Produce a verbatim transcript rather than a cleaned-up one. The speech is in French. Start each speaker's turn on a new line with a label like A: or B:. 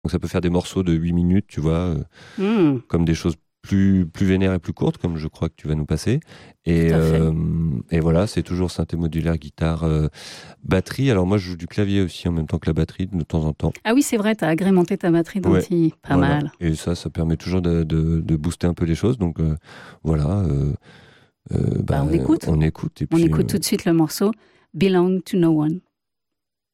A: Donc ça peut faire des morceaux de huit minutes, tu vois, euh,
B: Mm.
A: comme des choses plus, plus vénères et plus courtes, comme je crois que tu vas nous passer. Et,
B: Tout à fait.
A: euh, et voilà, c'est toujours synthé modulaire, guitare, euh, batterie. Alors moi, je joue du clavier aussi en même temps que la batterie, de temps en temps.
B: Ah oui, c'est vrai, t'as agrémenté ta batterie d'un
A: Ouais,
B: petit... Pas
A: voilà.
B: mal.
A: Et ça, ça permet toujours de, de, de booster un peu les choses. Donc euh, voilà, euh, euh,
B: Bah,
A: bah,
B: on écoute.
A: on écoute. Et
B: On
A: puis,
B: écoute
A: euh,
B: tout de suite le morceau Belong to No One.